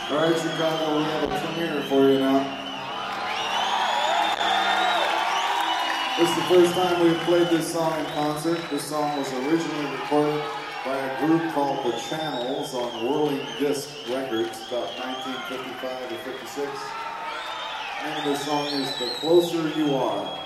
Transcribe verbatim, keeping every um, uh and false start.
All right, Chicago, we have a premiere for you now. This is the first time we've played this song in concert. This song was originally recorded by a group called The Channels on Whirling Disc Records, about nineteen fifty-five or fifty-six. And this song is The Closer You Are.